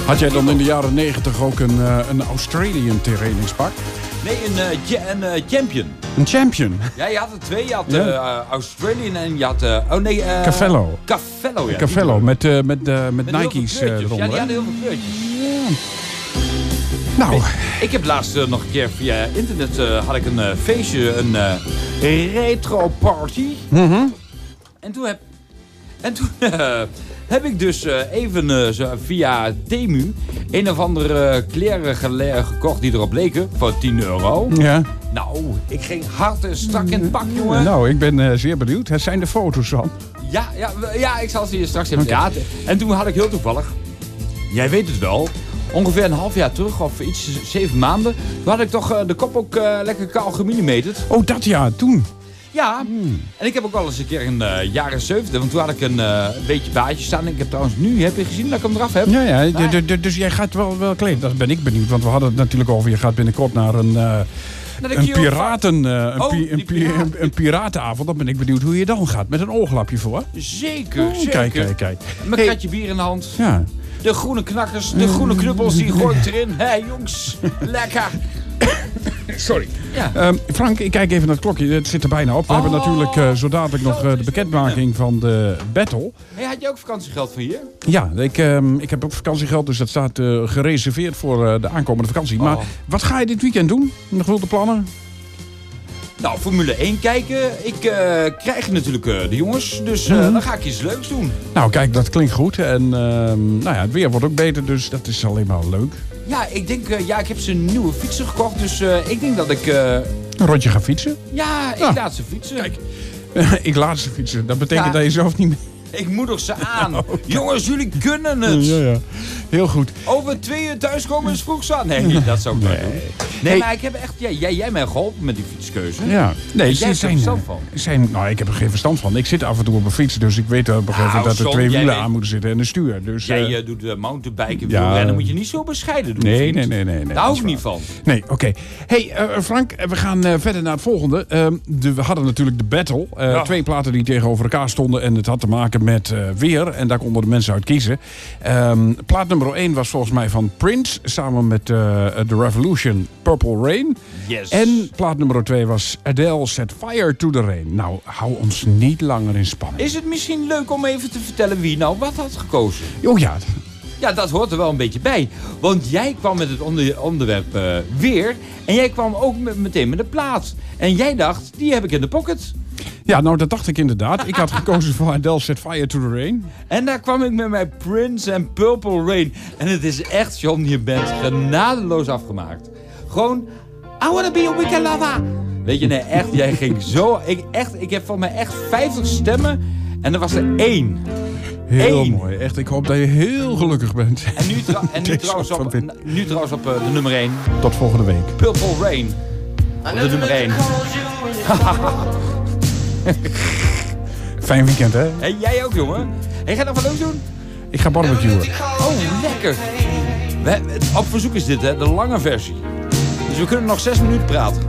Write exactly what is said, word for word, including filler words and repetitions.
Had jij dan in de jaren negentig ook een, uh, een Australian trainingspak? Nee, een, uh, ja, een uh, Champion. Een Champion? Ja, je had er twee. Je had ja? uh, Australian en je had... Uh, oh nee... Uh, Cavello. Cavello, ja. Cavello, met, uh, met, uh, met, met Nike's uh, eronder. Ja, die hadden heel veel kleurtjes. Ja. Nou. Ik, ik heb laatst uh, nog een keer via internet uh, had ik een uh, feestje, een uh, retro party. Mm-hmm. En toen heb... En toen... Uh, heb ik dus uh, even uh, zo via Temu een of andere uh, kleren gele- gekocht die erop leken voor tien euro. Ja. Nou, ik ging hard en strak in het pak, jongen. Nou, ik ben uh, zeer benieuwd. Het zijn de foto's van. Ja, ja, ja, ik zal ze je straks even Okay. laten. En toen had ik heel toevallig, jij weet het wel, ongeveer een half jaar terug, of iets, zeven maanden, toen had ik toch uh, de kop ook uh, lekker kaal gemillimeterd. Oh, dat ja, toen. Ja, hmm. En ik heb ook wel eens een keer in de uh, jaren zeventig, want toen had ik een uh, beetje baardje staan. Ik heb trouwens nu, heb je gezien dat ik hem eraf heb? Ja, ja, d- d- d- dus jij gaat wel, wel kleden. Dat ben ik benieuwd, want we hadden het natuurlijk over, je gaat binnenkort naar een, uh, een, piraten, uh, een, oh, pi- een, pi- een, een piratenavond. Dan ben ik benieuwd hoe je dan gaat, met een ooglapje voor. Zeker, oh, zeker. Kijk, kijk, kijk. Met een hey. kratje bier in de hand. Ja. De groene knakkers, de groene knuppels, die gooi ik erin. Hé hey, jongens, lekker. Sorry. Ja. Um, Frank, ik kijk even naar het klokje. Het zit er bijna op. We oh, hebben natuurlijk uh, zo dadelijk nog uh, de bekendmaking van de battle. Hey, had je ook vakantiegeld van hier? Ja, ik, um, ik heb ook vakantiegeld. Dus dat staat uh, gereserveerd voor uh, de aankomende vakantie. Oh. Maar wat ga je dit weekend doen? Nog wilde plannen? Nou, Formule één kijken. Ik uh, krijg natuurlijk uh, de jongens. Dus uh, mm-hmm. dan ga ik iets leuks doen. Nou, kijk, dat klinkt goed. En uh, nou ja, het weer wordt ook beter. Dus dat is alleen maar leuk. Ja, ik denk, uh, ja, ik heb ze een nieuwe fietsen gekocht. Dus uh, ik denk dat ik... Uh... Een rondje ga fietsen? Ja, ik ja. laat ze fietsen. Kijk, ik laat ze fietsen. Dat betekent ja. dat je zelf niet meer... Ik moedig ze aan. Okay. Jongens, jullie kunnen het. Ja, ja. Heel goed. Over twee uur thuiskomen is vroeg zat. Nee, dat zou ik niet nee. doen. Nee, hey. maar ik heb echt... Ja, jij, jij mij geholpen met die fietskeuze. Ja. Nee, jij hebt er verstand van. Zijn, nou, ik heb er geen verstand van. Ik zit af en toe op een fiets, dus ik weet op een gegeven moment nou, dat er twee wielen weet... aan moeten zitten en een stuur. Dus, jij uh, uh, doet uh, mountainbiken ja. en dan moet je niet zo bescheiden doen. Nee, nee, nee, nee, nee. Daar hou ik niet van. Nee, oké. Okay. Hey, uh, Frank, we gaan uh, verder naar het volgende. Uh, de, we hadden natuurlijk de battle. Uh, ja. Twee platen die tegenover elkaar stonden en het had te maken met uh, weer. En daar konden de mensen uit kiezen. Um, plaat nummer één was volgens mij van Prince. Samen met uh, The Revolution, Purple Rain. Yes. En plaat nummer twee was Adele, Set Fire to the Rain. Nou, hou ons niet langer in spanning. Is het misschien leuk om even te vertellen wie nou wat had gekozen? Oh ja. Ja, dat hoort er wel een beetje bij. Want jij kwam met het onder- onderwerp uh, weer. En jij kwam ook met, meteen met de plaat. En jij dacht, die heb ik in de pocket. Ja, nou dat dacht ik inderdaad. Ik had gekozen voor Adele, Set Fire to the Rain. En daar kwam ik met mijn Prince en Purple Rain. En het is echt, John, je bent genadeloos afgemaakt. Gewoon, I wanna be a weekend lover. Weet je, nee, echt, jij ging zo... Ik, echt, ik heb van mij echt vijftig stemmen. En er was er één. Heel Eén. mooi. Echt, ik hoop dat je heel gelukkig bent. En nu, tra- en nu, trouwens, op, nu trouwens op uh, de nummer één. Tot volgende week. Purple Rain. Op de nummer één. Fijn weekend, hè? Hey, jij ook, jongen. Hey, ga je nog wat leuk doen? Ik ga barbecuen. Oh, lekker. We, op verzoek is dit, hè? De lange versie. Dus we kunnen nog zes minuten praten.